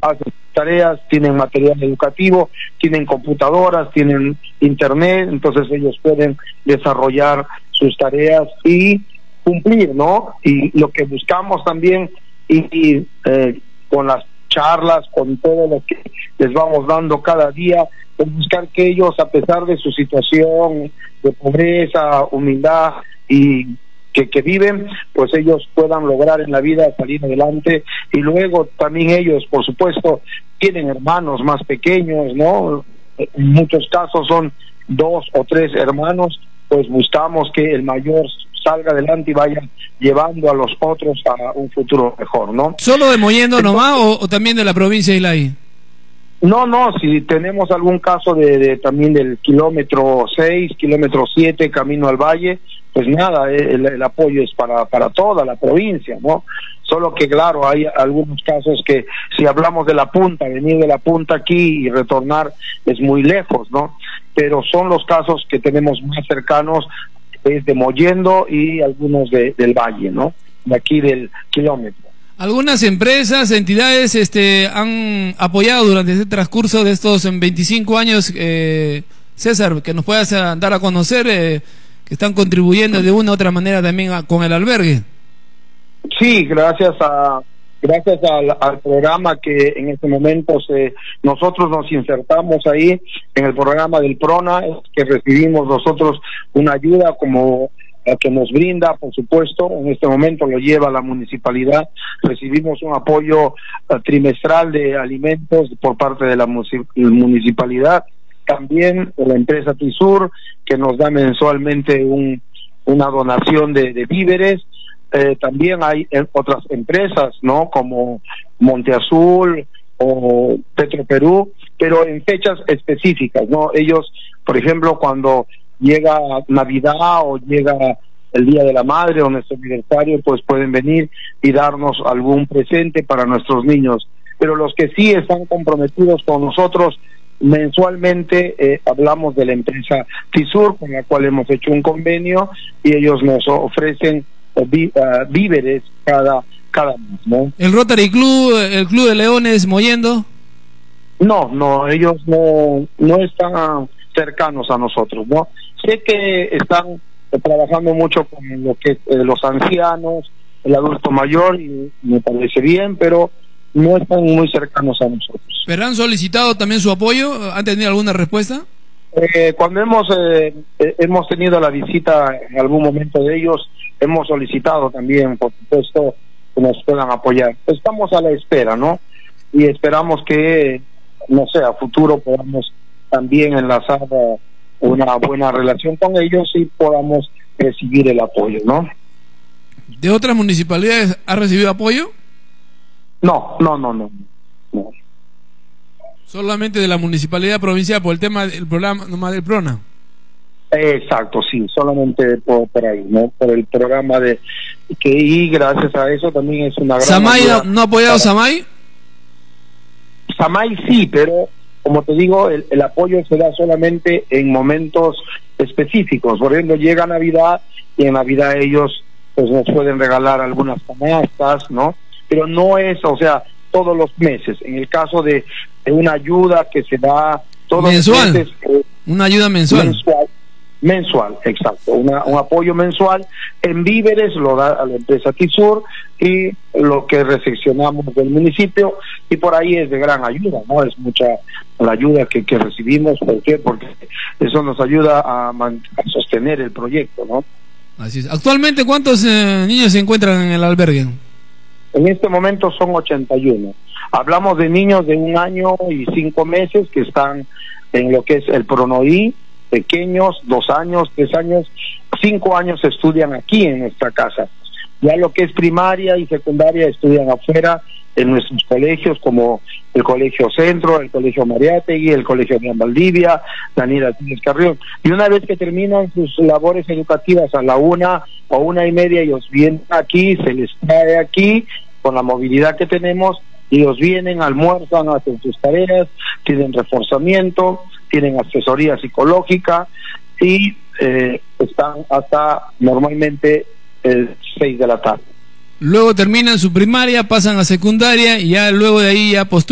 hacen tareas, tienen material educativo, tienen computadoras, tienen internet, entonces ellos pueden desarrollar sus tareas y cumplir, ¿no? Y lo que buscamos también, con las charlas, con todo lo que les vamos dando cada día, es buscar que ellos, a pesar de su situación de pobreza, humildad y que viven, pues ellos puedan lograr en la vida salir adelante. Y luego también ellos, por supuesto, tienen hermanos más pequeños, ¿no? En muchos casos son 2 o 3 hermanos, pues buscamos que el mayor salga adelante y vaya llevando a los otros a un futuro mejor, ¿no? ¿Solo de Mollendo nomás o también de la provincia de Islay? No, si tenemos algún caso también del kilómetro 6, kilómetro 7, camino al valle, pues nada, el apoyo es para toda la provincia, ¿no? Solo que claro, hay algunos casos que si hablamos de la punta, venir de la punta aquí y retornar es muy lejos, ¿no? Pero son los casos que tenemos más cercanos, es de Mollendo y algunos del valle, ¿no? De aquí del kilómetro. Algunas empresas, entidades han apoyado durante este transcurso de estos 25 años, César, que nos puedas dar a conocer, que están contribuyendo de una u otra manera también con el albergue. Sí, gracias al programa que en este momento nosotros nos insertamos ahí en el programa del PRONA, que recibimos nosotros una ayuda como la que nos brinda, por supuesto, en este momento lo lleva la municipalidad. Recibimos un apoyo trimestral de alimentos por parte de la municipalidad, también de la empresa Tisur, que nos da mensualmente una donación de víveres. También hay otras empresas, ¿no? Como Monteazul o Petroperú, pero en fechas específicas, ¿no? Ellos, por ejemplo, cuando llega Navidad o llega el Día de la Madre o nuestro aniversario, pues pueden venir y darnos algún presente para nuestros niños. Pero los que sí están comprometidos con nosotros mensualmente, hablamos de la empresa Tisur, con la cual hemos hecho un convenio, y ellos nos ofrecen víveres cada mes, ¿no? ¿El Rotary Club, el Club de Leones Mollendo? No, ellos no están cercanos a nosotros, ¿no? Sé que están trabajando mucho con lo que es los ancianos, el adulto mayor, y me parece bien, pero no están muy cercanos a nosotros. ¿Pero han solicitado también su apoyo? ¿Han tenido alguna respuesta? Cuando hemos tenido la visita en algún momento de ellos, hemos solicitado también, por supuesto, que nos puedan apoyar. Estamos a la espera, ¿no? Y esperamos que, no sé, a futuro podamos también enlazar una buena relación con ellos y podamos recibir el apoyo, ¿no? ¿De otras municipalidades ha recibido apoyo? No. Solamente de la municipalidad provincial por el tema del programa nomás del PRONA. Exacto, sí, solamente por ahí, ¿no? Por el programa y gracias a eso también es una gran ¿Samay ayuda. no ha apoyado Samay? Samay sí, pero como te digo, el apoyo se da solamente en momentos específicos. Por ejemplo, llega Navidad y en Navidad ellos pues nos pueden regalar algunas canastas, ¿no? Pero no es, o sea, todos los meses. En el caso de una ayuda que se da todos mensual. los meses, una ayuda mensual. Mensual, exacto, un apoyo mensual en víveres lo da a la empresa Tisur y lo que recepcionamos del municipio, y por ahí es de gran ayuda, ¿no? Es mucha la ayuda que recibimos. ¿Por qué? Porque eso nos ayuda a sostener el proyecto, ¿no? Así es. Actualmente, ¿cuántos niños se encuentran en el albergue? En este momento son 81. Hablamos de niños de 1 año y 5 meses que están en lo que es el PRONOI, pequeños, 2 años, 3 años, 5 años estudian aquí en nuestra casa. Ya lo que es primaria y secundaria estudian afuera en nuestros colegios, como el Colegio Centro, el Colegio Mariátegui, el Colegio Gran Valdivia, Daniel Artínez Carrión. Y una vez que terminan sus labores educativas a la 1 o 1:30, ellos vienen aquí, se les trae aquí, con la movilidad que tenemos, ellos vienen, almuerzan, hacen sus tareas, tienen reforzamiento, tienen asesoría psicológica y están hasta normalmente 6 de la tarde. Luego terminan su primaria, pasan a secundaria y ya luego de ahí ya postulan